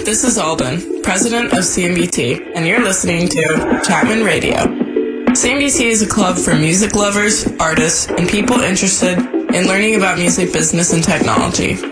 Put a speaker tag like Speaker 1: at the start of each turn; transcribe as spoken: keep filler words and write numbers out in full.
Speaker 1: This is Alden, president of C M B T, and you're listening to Chapman Radio. C M B T is a club for music lovers, artists, and people interested in learning about music business and technology.